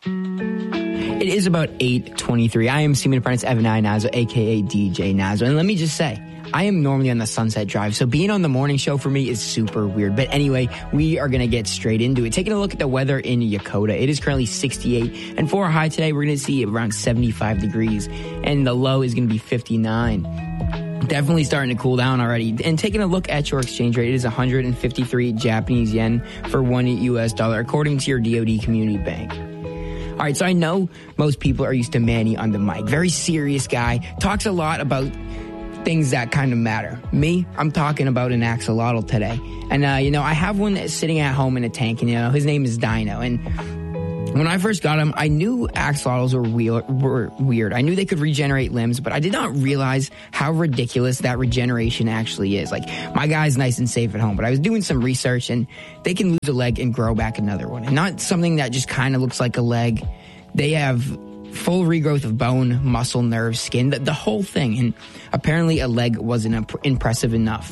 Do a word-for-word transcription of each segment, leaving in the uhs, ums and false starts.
It is about eight twenty-three. I am Seaman Apprentice Evan I. Nazo, a k a. D J Nazo. And let me just say, I am normally on the Sunset Drive, so being on the morning show for me is super weird. But anyway, we are going to get straight into it. Taking a look at the weather in Yokota, it is currently sixty-eight. And for our high today, we're going to see around seventy-five degrees. And the low is going to be fifty-nine. Definitely starting to cool down already. And taking a look at your exchange rate, it is one hundred fifty-three Japanese yen for one U S dollar, according to your D O D Community Bank. All right, so I know most people are used to Manny on the mic. Very serious guy. Talks a lot about things that kind of matter. Me, I'm talking about an axolotl today. And, uh, you know, I have one that's sitting at home in a tank, and, you know, his name is Dino. And when I first got him, I knew axolotls were weird, were weird. I knew they could regenerate limbs, but I did not realize how ridiculous that regeneration actually is. Like, my guy's nice and safe at home, but I was doing some research, and they can lose a leg and grow back another one. And not something that just kind of looks like a leg. They have full regrowth of bone, muscle, nerves, skin, the, the whole thing. And apparently a leg wasn't imp- impressive enough.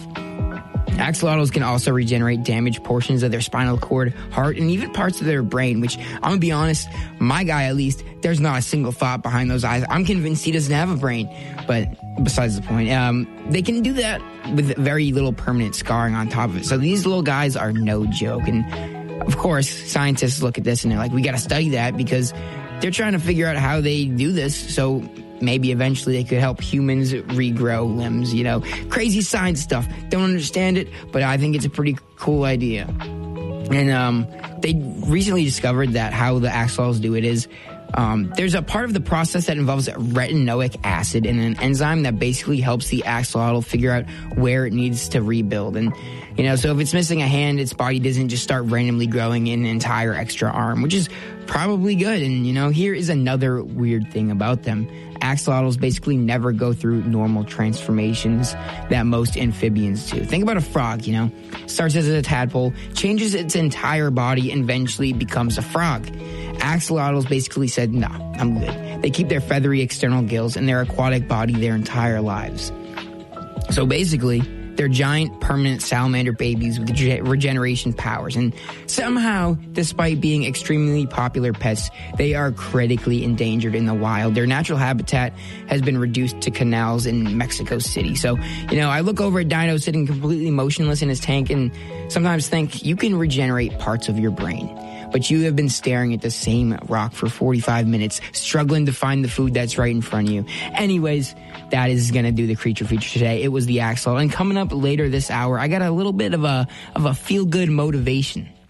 Axolotls can also regenerate damaged portions of their spinal cord, heart, and even parts of their brain, which, I'm gonna be honest, my guy at least, there's not a single thought behind those eyes. I'm convinced he doesn't have a brain. But besides the point, um, they can do that with very little permanent scarring on top of it. So these little guys are no joke. And of course, scientists look at this and they're like, we gotta study that, because they're trying to figure out how they do this, so maybe eventually they could help humans regrow limbs, you know. Crazy science stuff. Don't understand it, but I think it's a pretty cool idea. And um, they recently discovered that how the axolotls do it is um, there's a part of the process that involves retinoic acid and an enzyme that basically helps the axolotl figure out where it needs to rebuild. And, you know, so if it's missing a hand, its body doesn't just start randomly growing an entire extra arm, which is probably good. And, you know, here is another weird thing about them. Axolotls basically never go through normal transformations that most amphibians do. Think about a frog, you know, starts as a tadpole, changes its entire body, and eventually becomes a frog. Axolotls basically said, nah, I'm good. They keep their feathery external gills and their aquatic body their entire lives. So basically, they're giant, permanent salamander babies with regeneration powers. And somehow, despite being extremely popular pets, they are critically endangered in the wild. Their natural habitat has been reduced to canals in Mexico City. So, you know, I look over at Dino sitting completely motionless in his tank and sometimes think you can regenerate parts of your brain. But you have been staring at the same rock for forty-five minutes, struggling to find the food that's right in front of you. Anyways, that is going to do the creature feature today. It was the axolotl. And coming up later this hour, I got a little bit of a of a feel-good motivation.